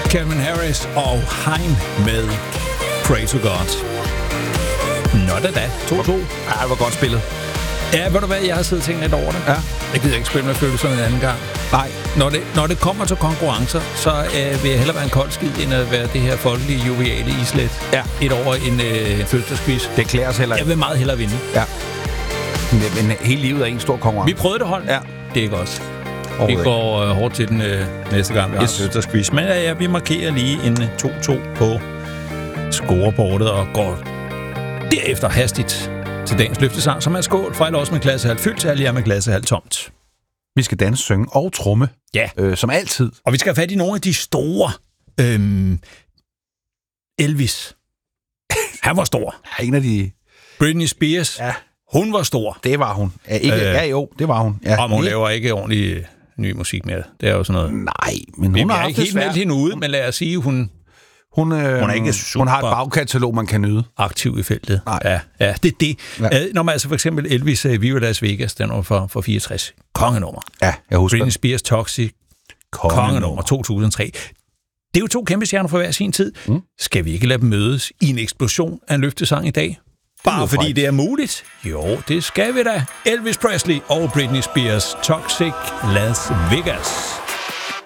Calvin Harris og Haim med Pray to God. Nå da. 2-2. Ja, det var godt spillet. Ja, ved du hvad, jeg har siddet og tænkt lidt over det. Ja. Jeg gider ikke spille med følelser en anden gang. Nej. Når det kommer til konkurrencer, så vil jeg hellere være en kold skid, end at være det her folkelige, joviale islet. Ja. Et over en fødselsdagsquiz. Det klæder os heller ikke. Jeg vil meget hellere vinde. Ja. Men hele livet er en stor konkurrence. Vi prøvede det, hold. Ja. Det er godt. Vi går hårdt til den næste gang, vi har fødselsdagsquiz. Men ja, vi markerer lige en 2-2 på scoreboardet og går derefter hastigt til dagens løftesang, som er skål fra os med klassehalv fyldt til jer med klassehalv tomt. Vi skal danse, synge og tromme. Ja. Som altid. Og vi skal have fat i nogle af de store. Elvis. Han var stor. Ja, en af de... Britney Spears. Ja. Hun var stor. Det var hun. Det var hun. Ja. Og hun laver ikke ordentlig ny musik mere. Det er jo sådan noget. Nej, men hun har ikke helt meldt hende ude, men lad os sige, hun er ikke super hun har et bagkatalog, man kan nyde. Aktiv i feltet. Nej. Ja, det er det. Ja. Når man altså for eksempel Elvis Viva Las Vegas, den var for 64. Kongenummer. Ja, jeg husker. Britney Spears Toxic. Kongenummer 2003. Det er jo to kæmpe stjerner fra hver sin tid. Skal vi ikke lade dem mødes i en eksplosion af en løftesang i dag? Bare fordi det er muligt? Jo, det skal vi da. Elvis Presley og Britney Spears Toxic Las Vegas.